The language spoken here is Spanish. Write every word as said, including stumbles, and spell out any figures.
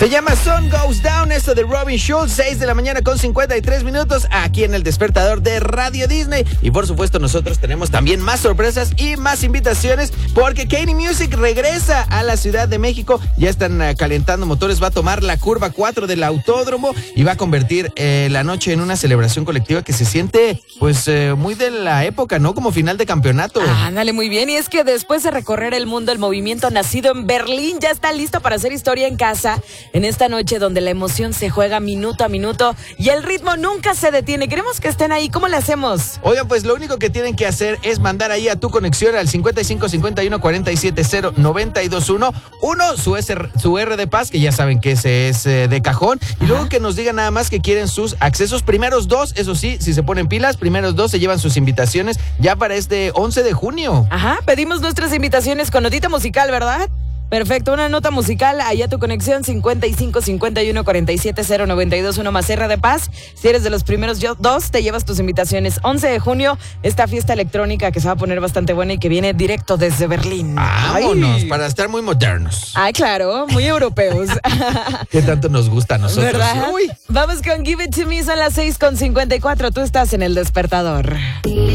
Se llama Sun Goes Down, esto de Robin Schulz, seis de la mañana con cincuenta y tres minutos, aquí en el despertador de Radio Disney. Y por supuesto nosotros tenemos también más sorpresas y más invitaciones, porque Katy Music regresa a la Ciudad de México. Ya están uh, calentando motores, va a tomar la curva cuatro del autódromo y va a convertir eh, la noche en una celebración colectiva que se siente pues eh, muy de la época, ¿no? Como final de campeonato. Ah, ándale, muy bien. Y es que después de recorrer el mundo, el movimiento nacido en Berlín ya está listo para hacer historia en casa en esta noche donde la emoción se juega minuto a minuto y el ritmo nunca se detiene. Queremos que estén ahí. ¿Cómo le hacemos? Oigan, pues lo único que tienen que hacer es mandar ahí a tu conexión al cincuenta y cinco cincuenta y uno cuarenta y siete cero noventa y dos uno. Uno, su, S, su R de Paz, que ya saben que ese es eh, de cajón. Y Ajá. luego que nos digan nada más que quieren sus accesos. Primeros dos, eso sí, si se ponen pilas, primeros dos se llevan sus invitaciones ya para este once de junio. Ajá, pedimos nuestras invitaciones con notita musical, ¿verdad? Perfecto, una nota musical, allá tu conexión cincuenta y cinco cincuenta y uno cuarenta y siete cero noventa y dos uno más R de Paz. Si eres de los primeros yo, dos, te llevas tus invitaciones. once de junio, esta fiesta electrónica que se va a poner bastante buena y que viene directo desde Berlín. Vámonos, Ay. para estar muy modernos. Ay, claro, muy europeos. ¿Qué tanto nos gusta a nosotros? ¿Verdad? Uy. Vamos con Give It To Me, son las seis con cincuenta y cuatro, tú estás en el despertador.